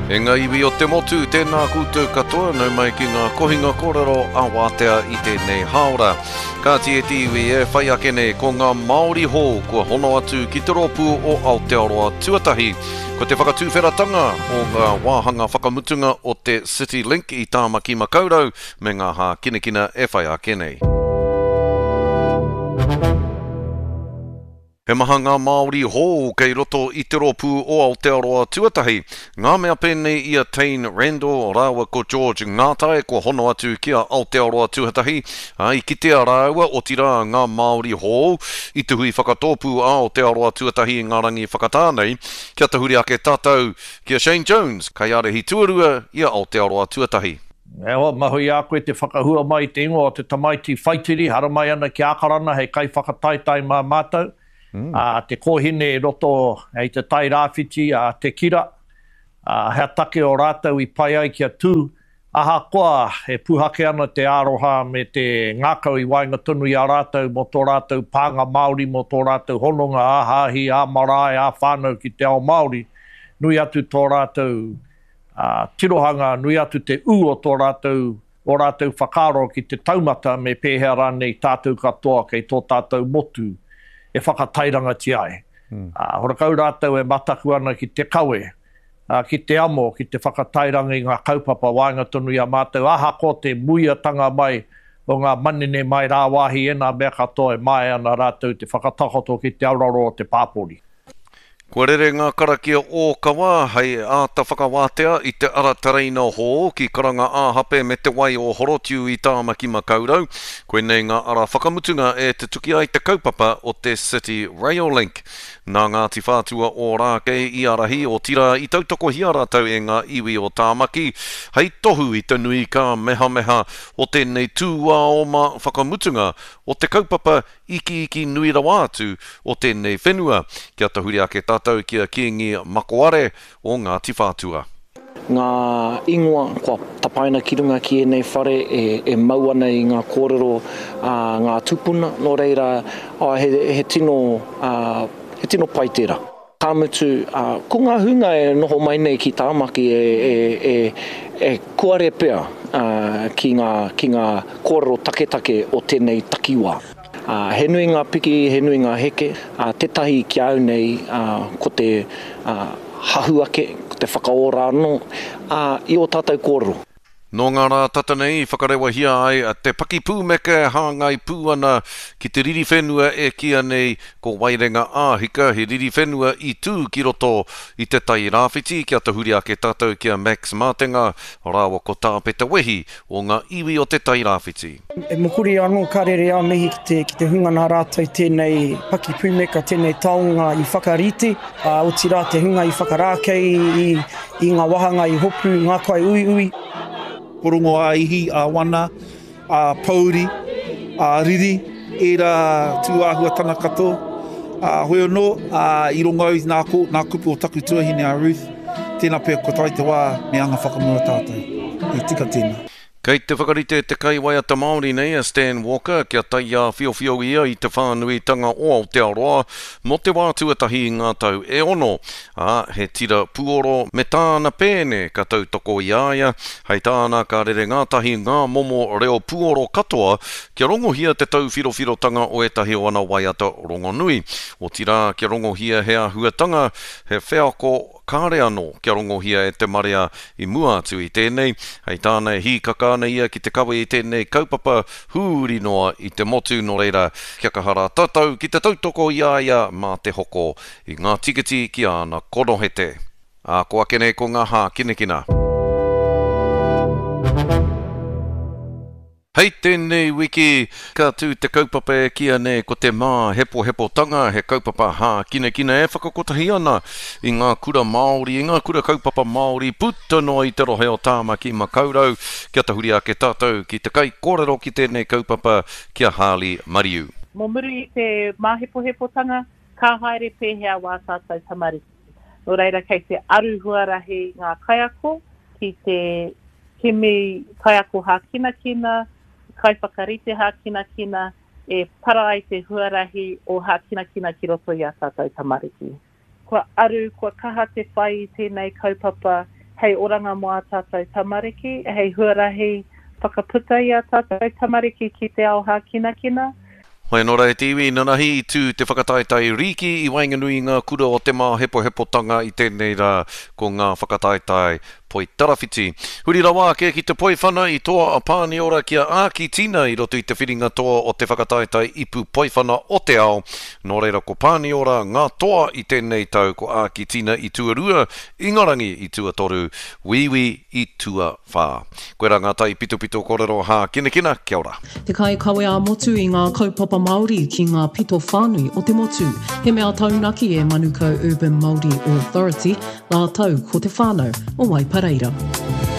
E ngā iwi o te motu, tēnā koutou katoa, nau mai ki ngā kohinga kōrero a wātea i tēnei haora. Ka tieti iwi e whai ake nei ko ngā Māori hō kua hono atu ki te rōpū o Aotearoa Tuatahi. Ko te whakatūwheratanga o ngā wāhanga whakamutunga o te City Link i Tāmaki Makaurau me ngā hā kinekina e whai ake nei. He maha ngā Māori hō kei roto i te rōpū o Aotearoa Tuatahi. Ngā mea pēnei ia Tain Randall rāua ko George Ngātae ko hono atu kia Aotearoa Tuatahi. I kitea rāua o tira ngā Māori hō i te hui whakatōpū a Aotearoa Tuatahi i ngā rangi whakatānei. Kia te huri ake tātou kia Shane Jones, kai arehi tuarua i Aotearoa Tuatahi. Ewa, mahui a koe te whakahua mai te ingoa o te tamaiti whaitiri, hara mai ana ki Akarana, hei kai whakataitai mā mātou. Te kōhine roto hei te tai rāwhiti, te kira, hea take o rātou i pai ai kia tū. Aha koa, he puhake ana te aroha me te ngākau i wainga tunu i a rātou, mo tō rātou pānga Māori, mo tō rātou hononga, a hāhi, a marae, a whānau ki te ao Māori. Nui atu tō rātou tirohanga, nui atu te u o tō rātou, o rātou whakaro ki te taumata me pēhea rānei tātou katoa kei tō tātou motu. E whakatairanga ti ai. Horakau rātou e mataku ana ki te kawe, ki te amo, ki te whakatairanga i ngā kaupapa wainga tonu i a mātou. Aha ko te muiatanga mai o ngā manene mai rā wāhi e nā mea katoa e mai ana rātou te whakatakoto ki te auraro o te pāpori. Kua rere ngā karakia o kawa hei āta whakawātea i te ara tareina hō ki karanga āhape me te wai o Horotiu i Tāmaki Makaurau. Koe nei ngā ara whakamutunga e te tuki ai te kaupapa o te City Rail Link. Nā Ngāti Whātua o Rākei i arahi o tira i tautoko hia rātou e ngā iwi o Tāmaki. Hei tohu i te nui ka meha o tēnei tūā o mā whakamutunga o te kaupapa iki nui rawa atu o tēnei whenua. Kia tahuri ake tātou kia kiengi makoare o Ngāti Whātua. Ngā ingoa kua tapaina ki runga ki enei whare e mau ana i ngā kōrero ngā tupuna, no reira he tino pai tērā. Kāmutu, ko ngā hunga e noho mai nei ki Tāmaki e kuare pea ki ngā kōrero take o tēnei takiwā. He nui ngā piki, he nui ngā heke, tetahi ki au nei ko te hahuake, ko te whakaora anō, i o tātou kōrero. No ngā rā tata nei, whakarewa hia ai, te paki pūmeka hāngai pū ana ki te riri whenua e kia nei ko Wairenga āhika, he riri whenua i tū ki roto i te tai rāwhiti, kia te huri ake tātou kia Max Mātenga, rāwa ko tāpeta wehi o ngā iwi o te tai rāwhiti. E mokuri anō karere a mihi ki te hunga nā rātou tēnei paki pūmeka, tēnei taonga i whakariti, o tira te hunga i whakarākei i ngā wahanga i hopu, ngā kai ui. Porongo a ihi, a wana, a pauri, a riri, e rā tūāhua tana katoa. Hoi anō, i rongo au nā kupu o taku tuahine a Ruth, tēnā pēr ko tai te wā me anga whakamua tātou. I tika tēnā. Kei te whakarite te kaiwaiata Māori nei a Stan Walker, kia tai a whiowhio ia i te whānuitanga o Aotearoa, mo te wā tuatahi i ngā tau e ono. He tira puoro me tāna pēne ka tautoko i aia, hei tāna ka rere ngātahi ngā momo reo puoro katoa, kia rongohia te tau whirowhirotanga o etahi o ana waiata rongonui. O tira kia rongohia hea huatanga, he wheako kāre anō kia rongohia e te marea i mua atu i tēnei, hei tāna e hīkakāna ia ki te kawe i tēnei kaupapa hūri noa i te motu no reira kia kahara tatau ki te tautoko i aia mā te hoko i ngā tikiti ki ana konohete. Ko ake nei ko ngā hā kinekina. Hei tēnei wiki, ka tū te kaupapa e kia nei ko te mā hepo tanga, he kaupapa hā kinekina e whakakotahi ana i ngā kura Māori, i ngā kura kaupapa Māori, puta no i te rohe o Tāmaki Makaurau, kia te huri ake tātou ki te kai kōrero ki tēnei kaupapa kia Harley Mariu. Mō muri i te mā hepo tanga, ka haere pēhea wā tātou tamariki. No reira kei te aru huarahi ngā kaiako, ki te himi kaiako hā kinakina, kai whakarite hā kinakina, e para ai te huarahi o hā kinakina ki roto i a tātou tamariki. Kua aru, kua kaha te whai i tēnei kaupapa, hei oranga mo a tātou tamariki, hei huarahi whakaputa i a tātou tamariki ki te ao hā kina. Hoi nora e tiwi, nanahi I tū te whakataitai riki I wainganui ngā kura o te mā hepo-hepotanga I tēnei rā ko ngā whakataitai poi tarawhiti. Huri rawa ke ki te poi whana I toa a pāni ora kia āki tina I roto I te whiringa toa o te whakataitai ipu poi whana o te ao. Nō reira ko pāni ora ngā toa I tēnei tau ko āki tina I tuarua, ingarangi I tuatoru, wiwi I tua whā. Koe rā ngā tai pito korero hā kina, kia ora. Te kai kawe a motu I ngā kaupapa Māori ki ngā pito whānui o te motu. He mea taunaki e Manukau Urban Māori Authority, ngā tau ko te whānau o Waipareira.